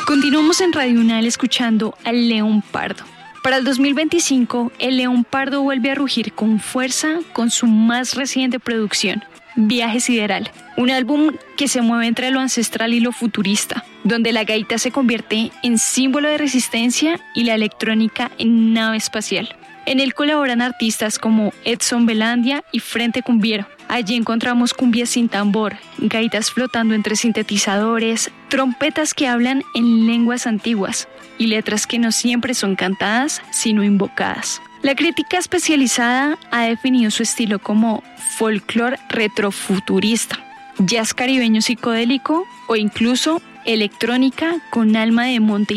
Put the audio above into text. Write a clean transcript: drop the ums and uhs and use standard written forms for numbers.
Continuamos en Radio Unal escuchando al León Pardo. Para el 2025, el León Pardo vuelve a rugir con fuerza con su más reciente producción, Viaje Sideral, un álbum que se mueve entre lo ancestral y lo futurista, donde la gaita se convierte en símbolo de resistencia y la electrónica en nave espacial. En él colaboran artistas como Edson Belandia y Frente Cumbiero. Allí encontramos cumbias sin tambor, gaitas flotando entre sintetizadores, trompetas que hablan en lenguas antiguas y letras que no siempre son cantadas, sino invocadas. La crítica especializada ha definido su estilo como folclore retrofuturista, jazz caribeño psicodélico o incluso electrónica con alma de monte